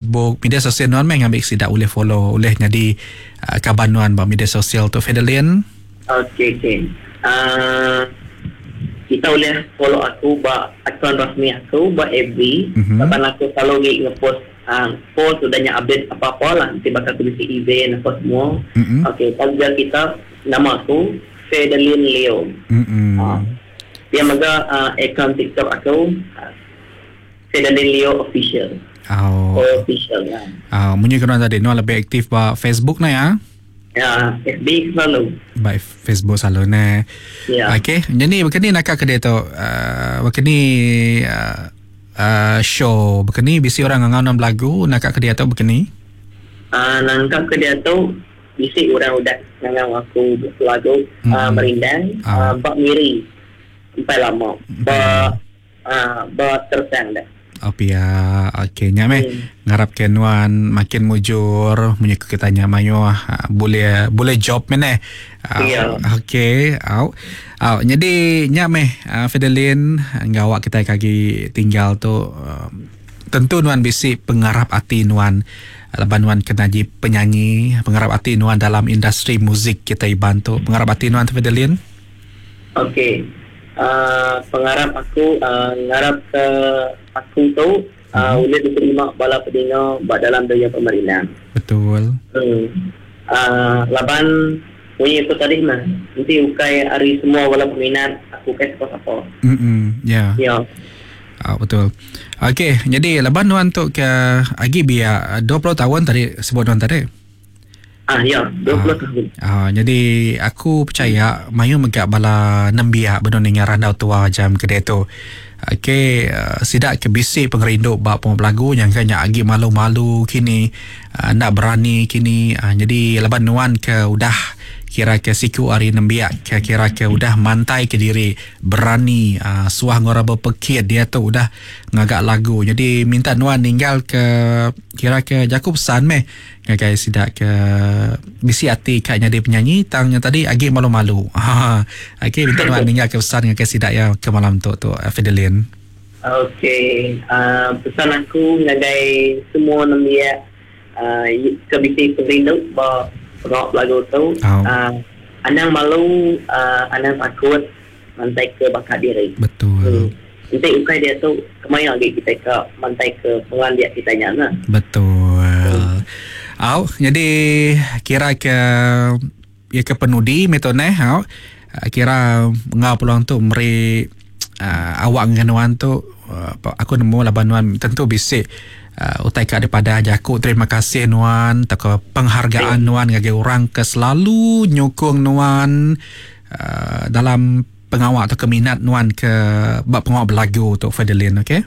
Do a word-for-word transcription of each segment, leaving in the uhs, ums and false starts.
Facebook, media sosial nuan mai ngambil sidak boleh follow, boleh jadi uh, kabar nuan ba media sosial tu Fidelin. Okey okey. Uh, kita boleh follow aku ba akaun rasmi aku ba F B. Mhm. Sebab aku selalu nge-post uh, post sudahnya update apa-apa lah. Nanti bakal tulis event apa semua. Mhm. Okey, tag kita nama aku Fidelin Leo. Mhm. Uh, dia maga uh, akaun TikTok aku uh, Fidelin Leo official. Oh. Oh, official lah. Ah, munyi kena tadi nuan lebih aktif ba Facebook na ya. Ya, F B selalu. Ba Facebook selalu na. Ya. Okey, jadi begini nak ke dia tu. Uh, begini uh, uh, show begini bisi orang ngau lagu nak ke dia tu begini. Ah, uh, nangkap ke dia tu bisi orang udah ngau aku lagu Hmm. uh, merindang Ah. uh, bak miri sampai lama. Ba ah ba tersang dah. Apa ya? Okey, nyame Hmm. ngarap ke nuan makin mujur munyi kita tanya mayo uh, boleh boleh job mene. Uh, Ya. Okey, au. Au, jadi nyame uh, Fidelin ngawak kita kaki tinggal tu uh, tentu nuan bisi pengarap hati nuan laban nuan kena jadi penyanyi, pengarap hati nuan dalam industri muzik kita bantu. Pengarap hati nuan tu Fidelin. Okey. Uh, pengarap aku uh, ngarap ke aku tu uh, Hmm. boleh diterima bala pedina buat dalam dunia pemerintahan. Betul. Hmm. Uh, laban punya itu tadi mah nanti ukai hari semua bala peminat aku kai siapa-siapa. Hmm, ya. Ya. Ah, betul. Okey, jadi laban nuan tu ke agi biar dua puluh tahun tadi sebut nuan tadi. Ah ya, dua puluh tahun. Ah, jadi aku percaya mayu megak bala nembia benon dengan randau tua jam kedai tu. Okey, uh, sidak ke bisi pengerindu bab pelagu yang kanya agi malu-malu kini uh, nak berani kini. Uh, jadi laban nuan ke udah kira ke siku hari nembia ke kira ke udah mantai ke diri berani uh, suah ngora berpekir dia tu udah ngagak lagu. Jadi minta nuan tinggal ke kira ke Jakub San meh ngagai sidak ke bisi hati kayaknya dia penyanyi tangnya tadi agi malu-malu. Ha. Okey, minta nuan tinggal ke pesan ngagai sidak ya ke malam tu tu uh, Fidelin. Okey, uh, pesan aku ngagai semua nembia uh, ke bisi perindu ba rock lagu tu. Oh. Uh, anang malu, uh, anang takut mantai ke bakat diri. Betul. Hmm. Nanti ukai dia tu kemana lagi kita ke mantai ke pengandia kita nyana. Betul. Au, jadi kira ke ya ke penudi metone au kira ngau peluang tu meri uh, awak nganuan tu uh, aku nemu laban nuan tentu bisik uh, utai ke daripada Jaku. Terima kasih nuan tak penghargaan nuan ngage orang ke selalu nyokong nuan uh, dalam pengawak atau keminat nuan ke bab pengawak berlagu tu Fidelin. Okey.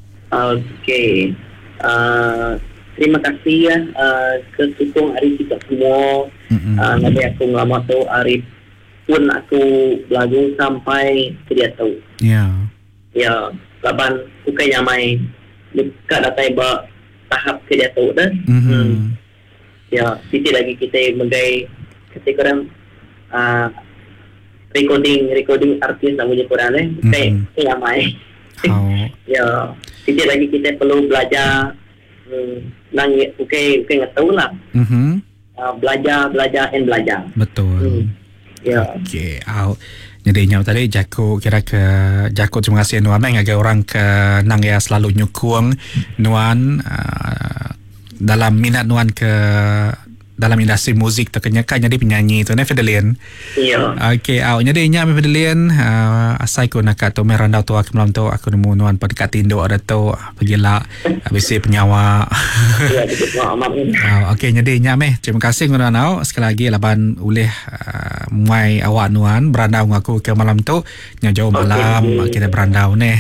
Okey. Uh, terima kasih ya uh, ke sukung hari kita semua. Mm-mm. Uh, nanti aku ngelama tu hari pun aku lagu sampai ke dia tu. Ya. Ya, laban bukan nyamai dekat datai ba tahap ke dia tu dah. Mhm. Hmm. Ya, titik lagi kita megai ketika orang uh, recording recording artis nak punya Quran eh. Bukan Mhm. nyamai. Oh. Ya, titik lagi kita perlu belajar hmm, nang bukan bukan tahu lah. Mhm. Uh, belajar belajar and belajar. Betul. Hmm. Ya. Okey, au. Jadi nyau tadi Jaku kira ke Jaku terima kasih nuan mai ngagai orang ke nang ya selalu nyukung nuan uh, dalam minat nuan ke dalam industri muzik terkenyakan jadi penyanyi tu ne Fidelin. Ya. Okey, au jadi nya Fidelin uh, asai ko nak tu merandau tu aku malam tu aku nemu nuan pada kat tindo ada tu pergilah habis penyawa. Ya, betul. Maaf. Uh, Okey, jadi nya meh terima kasih nuan au sekali lagi laban ulih uh, muai awak nuan berandau ngaku ke malam tu nya jauh malam okay, kita berandau ne.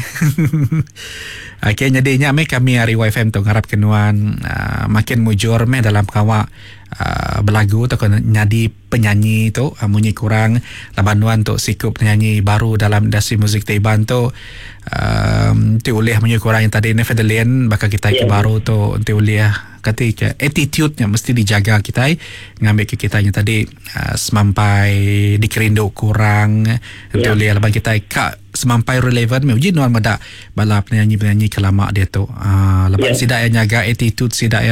Okey, jadi nya meh kami hari Y F M tu harap kenuan uh, makin mujur meh dalam kawak uh, berlagu tu kan nyadi penyanyi tu uh, munyi kurang laban nuan tu sikup penyanyi baru dalam industri muzik Taiban tu um, tu ulih munyi kurang yang tadi ne Fidelin bakal kita yeah. ke baru tu tu ulih kata ke attitude-nya mesti dijaga kita ngambil ke kita yang tadi uh, semampai dikerindu kurang yeah. tu ulih laban kita kak semampai relevan me uji nuan meda bala penyanyi-penyanyi kelama dia tu uh, laban yeah. sidak yang jaga attitude sidak